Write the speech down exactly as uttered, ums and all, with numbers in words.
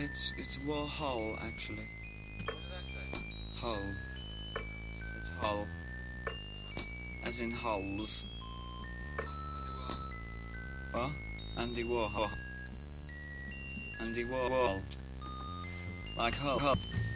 it's it's Warhol actually. What did I say? Hull. It's Hull. As in hulls. What? Andy Warhol. Andy Warhol. Like Hull. Hull.